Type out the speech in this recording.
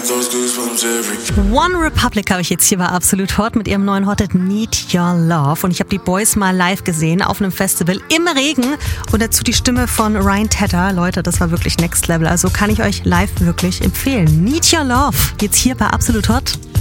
One Republic habe ich jetzt hier bei Absolut Hot mit ihrem neuen Hot-Hit Need Your Love. Und ich habe die Boys mal live gesehen auf einem Festival im Regen. Und dazu die Stimme von Ryan Tedder. Leute, das war wirklich Next Level. Also kann ich euch live wirklich empfehlen. Need Your Love. Jetzt hier bei Absolut Hot.